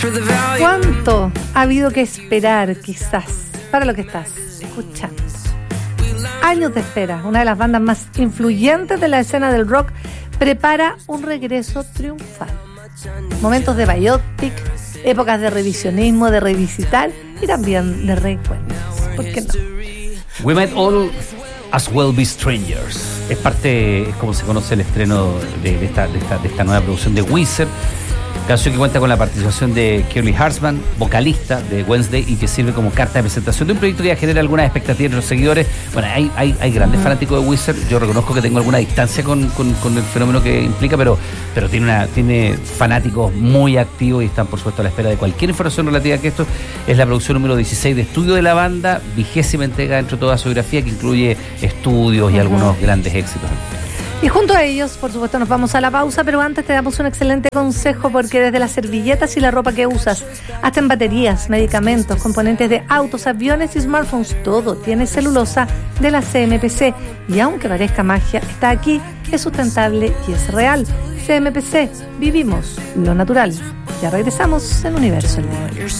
¿Cuánto ha habido que esperar, quizás, para lo que estás escuchando? Años de espera. Una de las bandas más influyentes de la escena del rock prepara un regreso triunfal. Momentos de biopic, épocas de revisionismo, de revisitar y también de reencuentros. ¿Por qué no? We Might All As Well Be Strangers. Es como se conoce el estreno de esta nueva producción de Weezer. Canción que cuenta con la participación de Kelly Hartzman, vocalista de Wednesday, y que sirve como carta de presentación de un proyecto que ya genera algunas expectativas entre los seguidores. Bueno, hay grandes fanáticos de Weezer. Yo reconozco que tengo alguna distancia con el fenómeno que implica, pero tiene fanáticos muy activos y están, por supuesto, a la espera de cualquier información relativa a que esto es la producción número 16 de estudio de la banda, 20ª entrega dentro de toda su biografía, que incluye estudios y algunos grandes éxitos. Y junto a ellos, por supuesto, nos vamos a la pausa, pero antes te damos un excelente consejo, porque desde las servilletas y la ropa que usas, hasta en baterías, medicamentos, componentes de autos, aviones y smartphones, todo tiene celulosa de la CMPC. Y aunque parezca magia, está aquí, es sustentable y es real. CMPC, vivimos lo natural. Ya regresamos en Universo el Día.